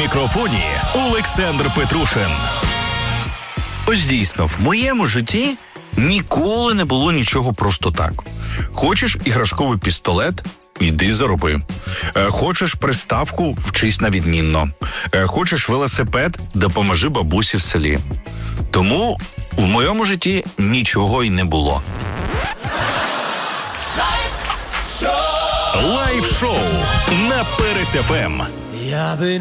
мікрофоні Олександр Петрушин. Ось дійсно, в моєму житті ніколи не було нічого просто так. Хочеш іграшковий пістолет? Іди зароби. Хочеш приставку? Вчись на відмінно. Хочеш велосипед? Допоможи бабусі в селі. Тому в моєму житті нічого й не було. Лайв-шоу на Перець ФМ.